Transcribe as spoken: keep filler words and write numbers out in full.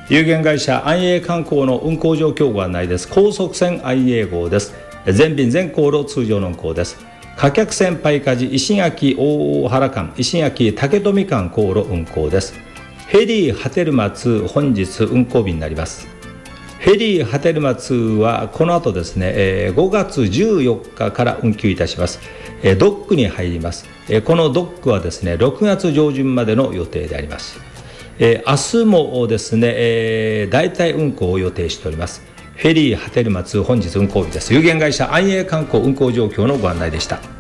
有限会社安永観光の運行状況ご案内です。高速船安永号です。全便全航路通常の運行です。貨客船パイカジ石垣大原間、石垣竹富間航路運行です。ヘリー波照松本日運行便になります。ヘリー波照松はこの後ですね、ごがつじゅうよっかから運休いたします。ドックに入ります。このドックはですね、ろくがつ上旬までの予定であります。明日もですね、代替運行を予定しております。ヘリー波照松本日運行日です。有限会社安永観光運行状況のご案内でした。